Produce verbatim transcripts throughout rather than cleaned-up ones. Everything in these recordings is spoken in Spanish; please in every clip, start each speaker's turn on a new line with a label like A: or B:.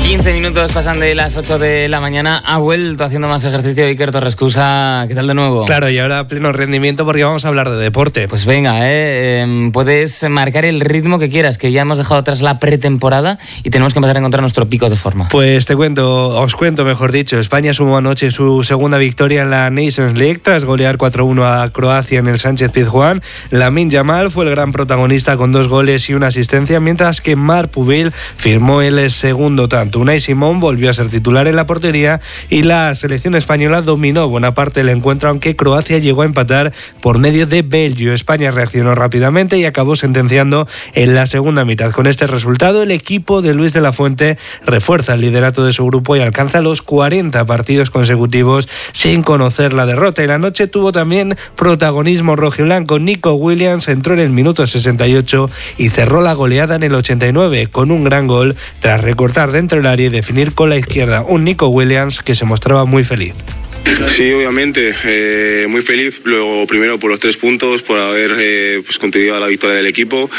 A: quince minutos pasan de las ocho de la mañana. Ha vuelto haciendo más ejercicio Iker Torrescusa. ¿Qué tal de nuevo?
B: Claro, y ahora pleno rendimiento porque vamos a hablar de deporte.
A: Pues venga, eh, eh, puedes marcar el ritmo que quieras, que ya hemos dejado atrás la pretemporada y tenemos que empezar a encontrar nuestro pico de forma.
B: Pues te cuento, os cuento mejor dicho. España sumó anoche su segunda victoria en la Nations League tras golear cuatro uno a Croacia en el Sánchez-Pizjuán. Lamine Yamal fue el gran protagonista con dos goles y una asistencia, mientras que Marc Pubil firmó el segundo tanto. Unai Simón volvió a ser titular en la portería y la selección española dominó buena parte del encuentro, aunque Croacia llegó a empatar por medio de Belgio. España reaccionó rápidamente y acabó sentenciando en la segunda mitad. Con este resultado, el equipo de Luis de la Fuente refuerza el liderato de su grupo y alcanza los cuarenta partidos consecutivos sin conocer la derrota. Y la noche tuvo también protagonismo rojiblanco. Nico Williams entró en el minuto sesenta y ocho y cerró la goleada en el ochenta y nueve con un gran gol tras recortar dentro del área y definir con la izquierda. Un Nico Williams que se mostraba muy feliz.
C: Sí, obviamente, eh, muy feliz, luego primero por los tres puntos, por haber eh, pues, contribuido a la victoria del equipo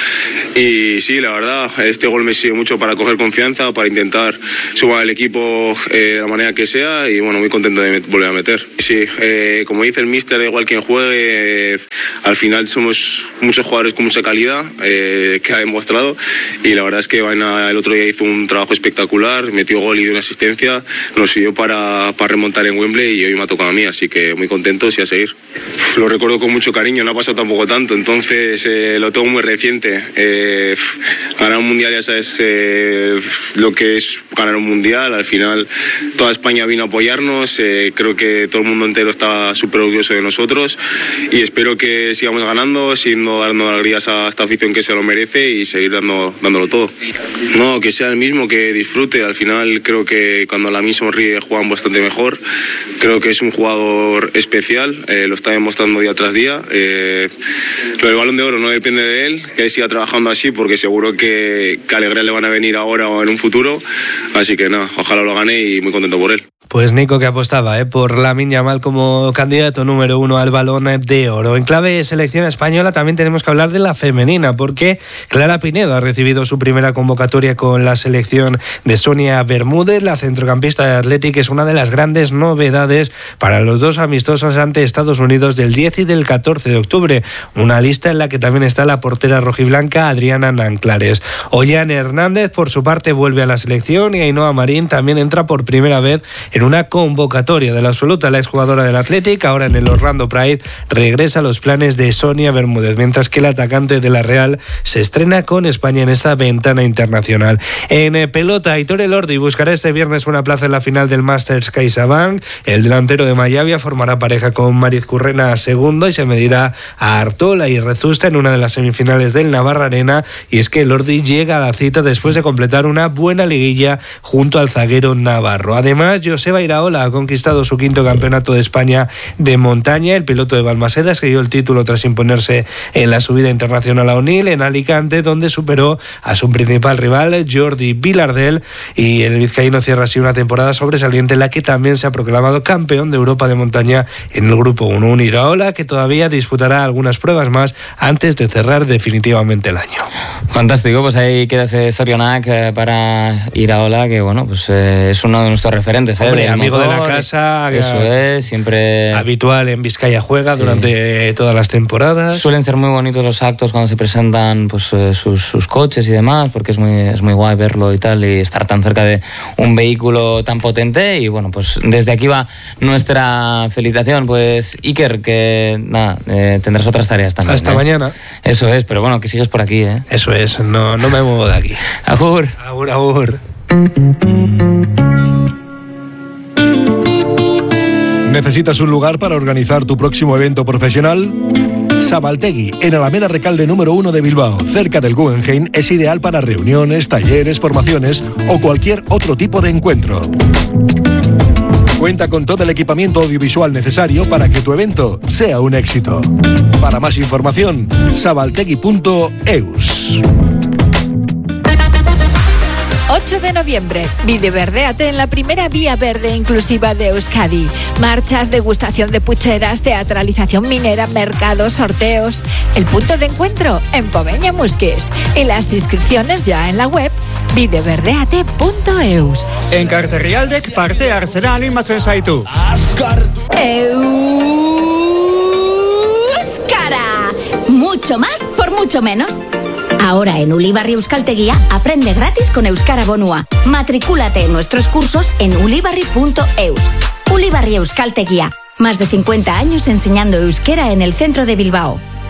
C: y sí, la verdad, este gol me sirve mucho para coger confianza, para intentar sumar al equipo eh, de la manera que sea y bueno, muy contento de volver a meter. Sí, eh, como dice el míster, da igual quien juegue, eh, al final somos muchos jugadores con mucha calidad eh, que ha demostrado y la verdad es que Vaina el otro día hizo un trabajo espectacular, metió gol y dio una asistencia, nos sirvió para, para remontar en Wembley y hoy me ha tocado a mí, así que muy contentos y a seguir. Lo recuerdo con mucho cariño, no ha pasado tampoco tanto, entonces eh, lo tengo muy reciente. Eh, ganar un mundial, ya sabes eh, lo que es ganar un mundial, al final toda España vino a apoyarnos, eh, creo que todo el mundo entero está súper orgulloso de nosotros y espero que sigamos ganando, siendo dando alegrías a esta afición que se lo merece y seguir dando, dándolo todo. No, que sea el mismo, que disfrute, al final creo que cuando la misma ríe juegan bastante mejor, creo que es un jugador especial, eh, lo está demostrando día tras día. Eh, lo del Balón de Oro no depende de él, que él siga trabajando así porque seguro que, que alegrías le van a venir ahora o en un futuro, así que nada, ojalá lo gane y muy contento por él.
B: Pues Nico que apostaba eh, por Lamine Yamal como candidato número uno al Balón de Oro. En clave selección española también tenemos que hablar de la femenina, porque Clara Pinedo ha recibido su primera convocatoria con la selección de Sonia Bermúdez. La centrocampista de Athletic es una de las grandes novedades para los dos amistosos ante Estados Unidos del diez y del catorce de octubre. Una lista en la que también está la portera rojiblanca Adriana Nanclares. Ollane Hernández, por su parte, vuelve a la selección y Ainhoa Marín también entra por primera vez en una convocatoria de la absoluta. La exjugadora del Athletic, ahora en el Orlando Pride, regresa a los planes de Sonia Bermúdez, mientras que el atacante de la Real se estrena con España en esta ventana internacional. En eh, pelota, Aitor Elordi buscará este viernes una plaza en la final del Masters CaixaBank. El delantero de Mayavia formará pareja con Mariz Currena segundo y se medirá a Artola y Rezusta en una de las semifinales del Navarra Arena. Y es que Elordi llega a la cita después de completar una buena liguilla junto al zaguero navarro. Además, Joseba Iraola ha conquistado su quinto campeonato de España de montaña. El piloto de Balmaseda se dio el título tras imponerse en la subida internacional a Onil en Alicante, donde superó a su principal rival, Jordi Vilardell, y el vizcaíno cierra así una temporada sobresaliente en la que también se ha proclamado campeón de Europa de montaña en el grupo uno. Un Iraola que todavía disputará algunas pruebas más antes de cerrar definitivamente el año.
A: Fantástico, pues ahí queda ese Sorionac eh, para Iraola, que bueno, pues eh, es uno de nuestros referentes. Eh,
B: Hombre, amigo motor, de la casa,
A: eso es, siempre
B: habitual en Vizcaya Juega, sí, durante todas las temporadas.
A: Suelen ser muy bonitos los actos cuando se presentan pues eh, sus, sus coches y demás, porque es muy, es muy guay verlo y tal, y estar tan cerca de un vehículo tan potente. Y bueno, pues desde aquí va nuestra felicitación. Pues Iker, que nada, eh, tendrás otras tareas también.
B: Hasta
A: ¿eh?
B: mañana.
A: Eso es, pero bueno, que sigues por aquí, ¿eh?
B: Eso es, no, no me muevo de aquí.
A: Agur.
B: Agur, agur.
D: ¿Necesitas un lugar para organizar tu próximo evento profesional? Sabaltegui, en Alameda Recalde número uno de Bilbao, cerca del Guggenheim, es ideal para reuniones, talleres, formaciones o cualquier otro tipo de encuentro. Cuenta con todo el equipamiento audiovisual necesario para que tu evento sea un éxito. Para más información, sabaltegui punto eus.
E: ocho de noviembre, Videverdéate en la primera vía verde inclusiva de Euskadi. Marchas, degustación de pucheras, teatralización minera, mercados, sorteos. El punto de encuentro en Poveña Musquis. Y las inscripciones ya en la web videverdéate punto eus.
F: Enkarterrialdek parte hartzera animatzen zaitu.
G: Euskara. Mucho más por mucho menos. Ahora en Ulibarri Euskaltegia aprende gratis con Euskara Bonua. Matricúlate en nuestros cursos en ulibarri punto eus. Ulibarri Euskaltegia. Más de cincuenta años enseñando euskera en el centro de Bilbao.